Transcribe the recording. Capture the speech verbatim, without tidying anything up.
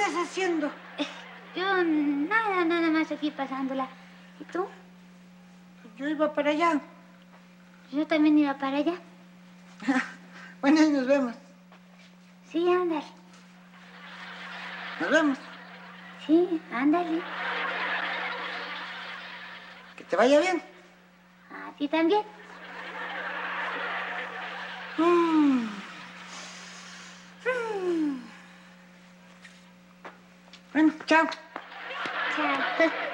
andas haciendo? Eh, yo nada, nada más aquí pasándola. ¿Y tú? Yo iba para allá. Yo también iba para allá. Bueno, ahí nos vemos. Sí, ándale. Nos vemos. Sí, ándale. Que te vaya bien. A ti también. Mm. Mm. Bueno, chao. Chao.